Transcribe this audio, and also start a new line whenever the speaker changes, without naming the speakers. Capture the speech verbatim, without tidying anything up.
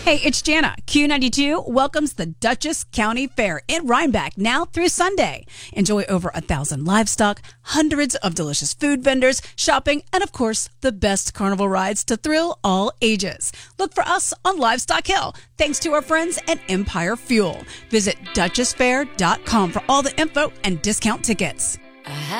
Hey, it's Jana. Q ninety-two welcomes the Dutchess County Fair in Rhinebeck now through Sunday. Enjoy over a thousand livestock, hundreds of delicious food vendors, shopping, and of course, the best carnival rides to thrill all ages. Look for us on Livestock Hill, thanks to our friends at Empire Fuel. Visit Dutchess Fair dot com for all the info and discount tickets.